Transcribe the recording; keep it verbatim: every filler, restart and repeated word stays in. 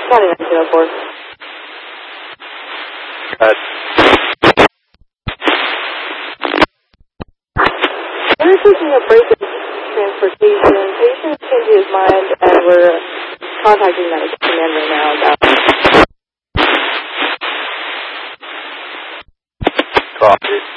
County nineteen oh four. Got We're taking a break in transportation. Patient changed his mind, and we're contacting medical command right now about Copy.